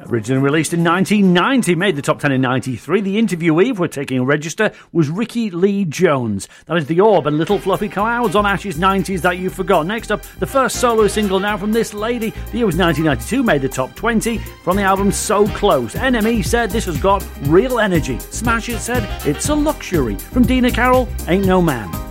Originally released in 1990, made the top 10 in 93. The interviewee, if we're taking a register, was Ricky Lee Jones. That is The Orb and Little Fluffy Clouds on Ash's 90s That You Forgot. Next up, the first solo single now from this lady. The year was 1992, made the top 20 from the album So Close. NME said this has got real energy. Smash It said it's a luxury. From Dina Carroll, Ain't No Man.